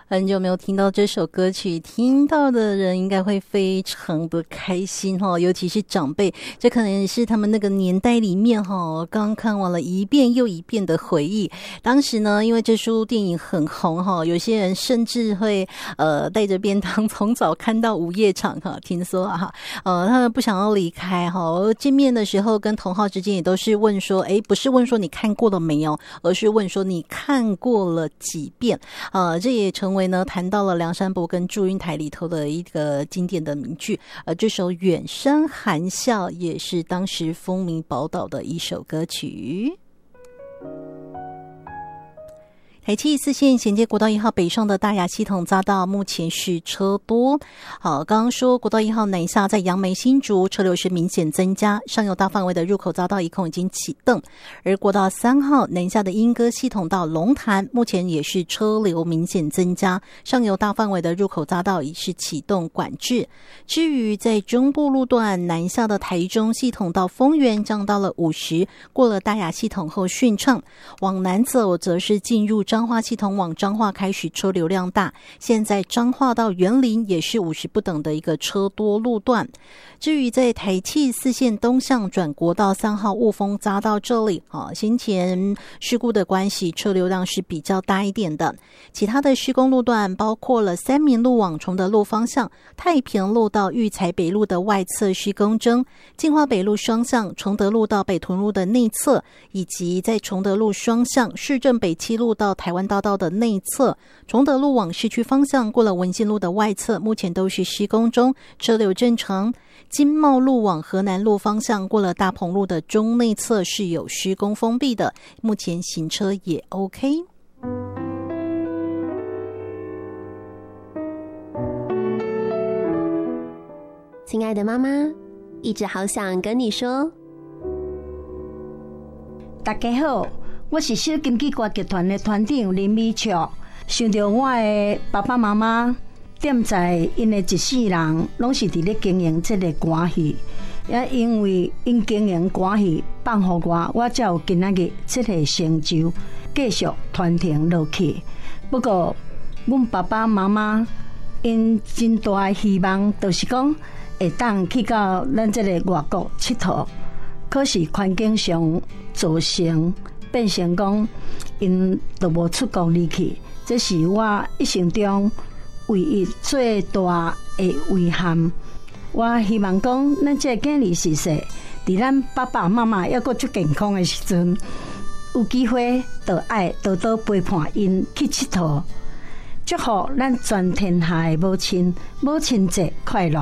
很久没有听到这首歌曲，听到的人应该会非常的开心哈，尤其是长辈，这可能也是他们那个年代里面哈，刚看完了一遍又一遍的回忆。当时呢，因为这出电影很红哈，有些人甚至会带着便当从早看到午夜场哈。听说哈，他们不想要离开哈。见面的时候跟同好之间也都是问说，不是问说你看过了没有，而是问说你看过了几遍。这也成为呢谈到了梁山伯跟祝英台里头的一个经典的名句。这首《远山含笑》也是当时风靡宝岛的一首歌曲。台七4线衔接国道1号北上的大雅系统匝道目前是车多。好，刚刚说国道1号南下在杨梅新竹车流是明显增加，上游大范围的入口匝道一控已经启动，而国道3号南下的莺歌系统到龙潭目前也是车流明显增加，上游大范围的入口匝道已是启动管制。至于在中部路段南下的台中系统到丰原降到了50，过了大雅系统后顺畅，往南走则是进入彰化系统往彰化开始车流量大，现在彰化到员林也是50不等的一个车多路段。至于在台七4线东向转国道3号雾峰匝道这里，先前事故的关系，车流量是比较大一点的。其他的施工路段包括了三民路往崇德路方向，太平路到育才北路的外侧施工中，进化北路双向崇德路到北屯路的内侧，以及在崇德路双向市政北七路到台湾大道的内侧，崇德路往市区方向过了文心路的外侧，目前都是施工中，车流正常。金茂路往河南路方向过了大鹏路的中内侧是有施工封闭的，目前行车也 OK。 亲爱的妈妈，一直好想跟你说， 大家好，我是小金鸡歌剧团的团长林美俏。想到我的爸爸妈妈踮在因的一世人拢是伫咧经营这个歌戏，也因为因经营歌戏放互我才有今仔日这个成就，继续传承落去。不过，阮爸爸妈妈因真大的希望，就是讲会当去到咱这个外国佚佗，可是环境上造成变成讲因都无出国离去，这是我一生中唯一最大的遗憾。我希望讲咱这个囝儿是说，伫咱爸爸妈妈还阁足健康的时阵，有机会就爱多多陪伴因去佚佗。祝福咱全天下的母亲，母亲节快乐！